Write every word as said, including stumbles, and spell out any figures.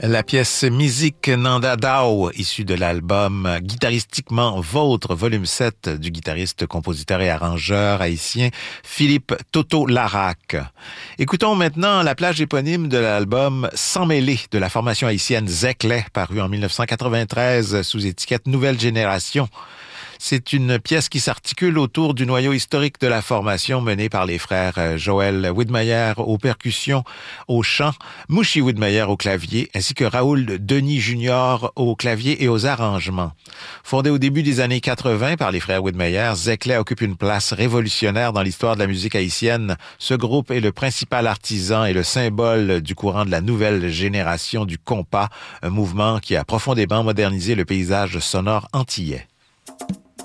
La pièce Musique Nanda Dao, issue de l'album Guitaristiquement Vôtre, volume sept du guitariste, compositeur et arrangeur haïtien Philippe Toto Larac. Écoutons maintenant la plage éponyme de l'album Sans mêler de la formation haïtienne Zeclay, paru en dix-neuf cent quatre-vingt-treize sous étiquette Nouvelle Génération. C'est une pièce qui s'articule autour du noyau historique de la formation menée par les frères Joël Widmayer aux percussions, au chant, Mouchi Widmayer au clavier, ainsi que Raoul Denis Junior au clavier et aux arrangements. Fondé au début des années quatre-vingts par les frères Widmayer, Zeclay occupe une place révolutionnaire dans l'histoire de la musique haïtienne. Ce groupe est le principal artisan et le symbole du courant de la nouvelle génération du compas, un mouvement qui a profondément modernisé le paysage sonore antillais.